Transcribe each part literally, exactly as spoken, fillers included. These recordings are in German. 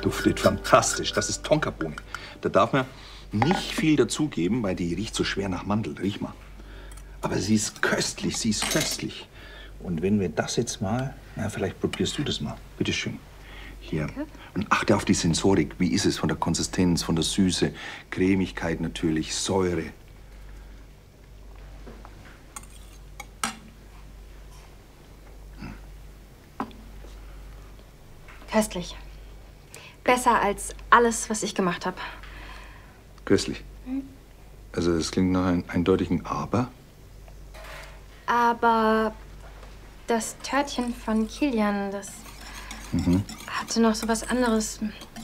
duftet fantastisch. Das ist Tonkabohne. Da darf man nicht viel dazugeben, weil die riecht so schwer nach Mandel. Riech mal. Aber sie ist köstlich, sie ist köstlich. Und wenn wir das jetzt mal, na, vielleicht probierst du das mal. Bitte schön. Hier. Okay. Und achte auf die Sensorik. Wie ist es von der Konsistenz, von der Süße, Cremigkeit natürlich, Säure. Hm. Köstlich. Besser als alles, was ich gemacht habe. Köstlich. Hm. Also das klingt nach einem eindeutigen Aber. Aber das Törtchen von Kilian, das mhm. hatte noch so was anderes.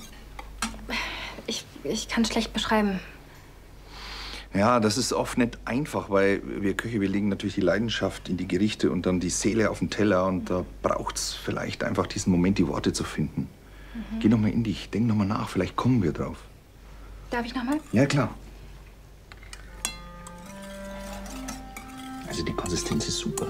Ich, ich kann schlecht beschreiben. Ja, das ist oft nicht einfach, weil wir Köche, wir legen natürlich die Leidenschaft in die Gerichte und dann die Seele auf den Teller. Und da braucht es vielleicht einfach diesen Moment, die Worte zu finden. Mhm. Geh noch mal in dich, denk noch mal nach, vielleicht kommen wir drauf. Darf ich noch mal? Ja, klar. Also die Konsistenz ist super.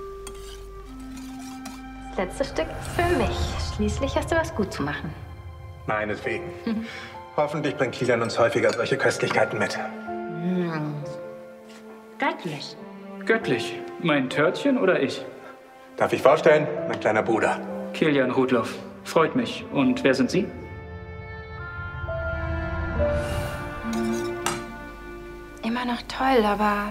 Das letzte Stück für mich. Schließlich hast du was gut zu machen. Meinetwegen. Mhm. Hoffentlich bringt Kilian uns häufiger solche Köstlichkeiten mit. Mhm. Göttlich. Göttlich. Mein Törtchen oder ich? Darf ich vorstellen? Mein kleiner Bruder. Kilian Rudloff. Freut mich. Und wer sind Sie? Immer noch toll, aber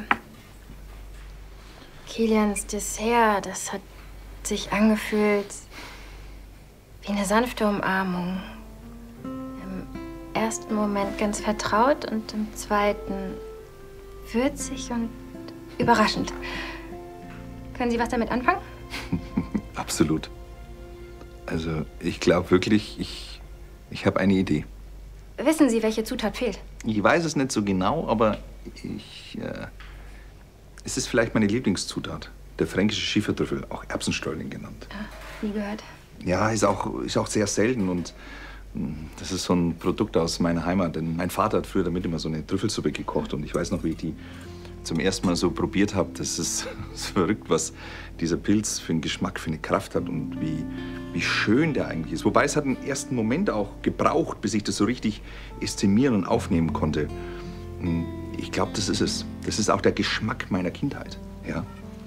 Kilians Dessert, das hat sich angefühlt wie eine sanfte Umarmung. Im ersten Moment ganz vertraut und im zweiten würzig und überraschend. Können Sie was damit anfangen? Absolut. Also ich glaube wirklich, ich, ich habe eine Idee. Wissen Sie, welche Zutat fehlt? Ich weiß es nicht so genau, aber ich... Äh, es ist vielleicht meine Lieblingszutat. Der fränkische Schiefertrüffel, auch Erbsenstäuling genannt. Ja, nie gehört. Ja, ist auch, ist auch sehr selten und mh, das ist so ein Produkt aus meiner Heimat. Denn mein Vater hat früher damit immer so eine Trüffelsuppe gekocht und ich weiß noch, wie ich die zum ersten Mal so probiert habe. Das ist, das ist verrückt, was dieser Pilz für einen Geschmack, für eine Kraft hat und wie, wie schön der eigentlich ist. Wobei es hat einen ersten Moment auch gebraucht, bis ich das so richtig ästimieren und aufnehmen konnte. Ich glaube, das ist es. Das ist auch der Geschmack meiner Kindheit. Ja.